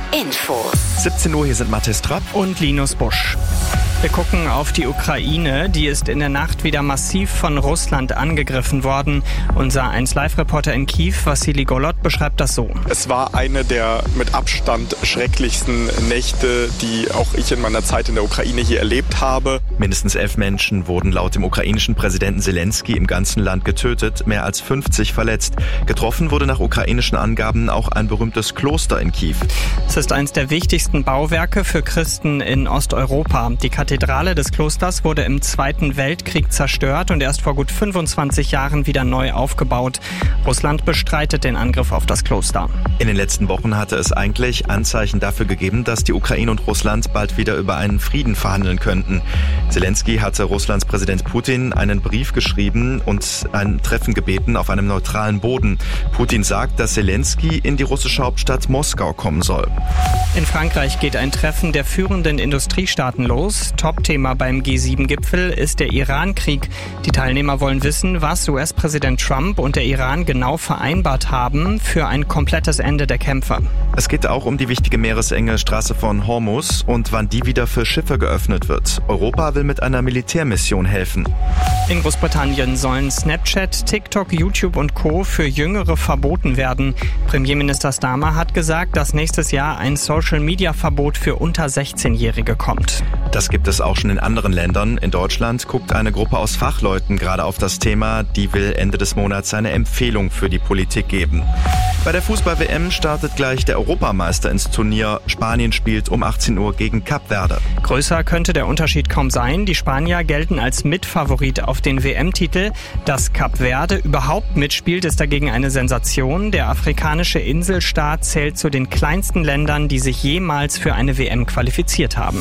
Infos. 17 Uhr, hier sind Mathis Trapp und Linus Busch. Wir gucken auf die Ukraine. Die ist in der Nacht wieder massiv von Russland angegriffen worden. Unser 1Live-Reporter in Kiew, Wassili Golod, beschreibt das so. Es war eine der mit Abstand schrecklichsten Nächte, die auch ich in meiner Zeit in der Ukraine hier erlebt habe. Mindestens 11 Menschen wurden laut dem ukrainischen Präsidenten Selensky im ganzen Land getötet, mehr als 50 verletzt. Getroffen wurde nach ukrainischen Angaben auch ein berühmtes Kloster in Kiew. Es ist eines der wichtigsten Bauwerke für Christen in Osteuropa. Die Kathedrale des Klosters wurde im Zweiten Weltkrieg zerstört und erst vor gut 25 Jahren wieder neu aufgebaut. Russland bestreitet den Angriff auf das Kloster. In den letzten Wochen hatte es eigentlich Anzeichen dafür gegeben, dass die Ukraine und Russland bald wieder über einen Frieden verhandeln könnten. Selensky hatte Russlands Präsident Putin einen Brief geschrieben und ein Treffen gebeten auf einem neutralen Boden. Putin sagt, dass Selensky in die russische Hauptstadt Moskau kommen soll. In Frankreich geht ein Treffen der führenden Industriestaaten los. Topthema beim G7-Gipfel ist der Iran-Krieg. Die Teilnehmer wollen wissen, was US-Präsident Trump und der Iran genau vereinbart haben für ein komplettes Ende der Kämpfe. Es geht auch um die wichtige meeresenge Straße von Hormuz und wann die wieder für Schiffe geöffnet wird. Europa will mit einer Militärmission helfen. In Großbritannien sollen Snapchat, TikTok, YouTube und Co. für Jüngere verboten werden. Premierminister Starmer hat gesagt, dass nächstes Jahr ein Social-Media-Verbot für unter 16-Jährige kommt. Das gibt es auch schon in anderen Ländern. In Deutschland guckt eine Gruppe aus Fachleuten gerade auf das Thema. Die will Ende des Monats eine Empfehlung für die Politik geben. Bei der Fußball-WM startet gleich der Europameister ins Turnier. Spanien spielt um 18 Uhr gegen Kap Verde. Größer könnte der Unterschied kaum sein. Die Spanier gelten als Mitfavorit auf den WM-Titel. Dass Kap Verde überhaupt mitspielt, ist dagegen eine Sensation. Der afrikanische Inselstaat zählt zu den kleinsten Ländern, die sich jemals für eine WM qualifiziert haben.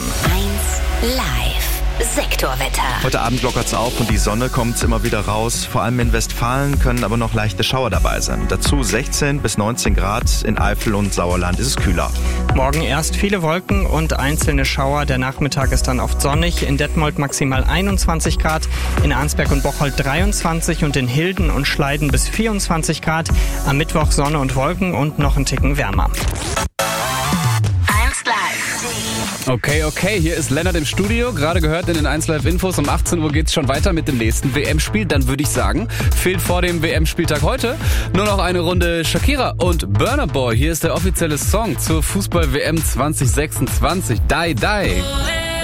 1Live Sektorwetter. Heute Abend lockert es auf und die Sonne kommt immer wieder raus. Vor allem in Westfalen können aber noch leichte Schauer dabei sein. Dazu 16 bis 19 Grad. In Eifel und Sauerland ist es kühler. Morgen erst viele Wolken und einzelne Schauer. Der Nachmittag ist dann oft sonnig. In Detmold maximal 21 Grad, in Arnsberg und Bocholt 23 und in Hilden und Schleiden bis 24 Grad. Am Mittwoch Sonne und Wolken und noch einen Ticken wärmer. Okay, hier ist Lennart im Studio. Gerade gehört in den 1Live-Infos. Um 18 Uhr geht's schon weiter mit dem nächsten WM-Spiel. Dann würde ich sagen, fehlt vor dem WM-Spieltag heute nur noch eine Runde Shakira und Burna Boy. Hier ist der offizielle Song zur Fußball-WM 2026. Die.